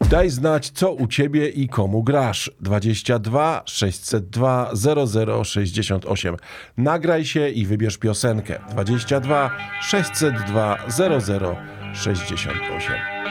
Daj znać, co u ciebie i komu grasz. 22 602 0068. Nagraj się i wybierz piosenkę. 22 602 0068.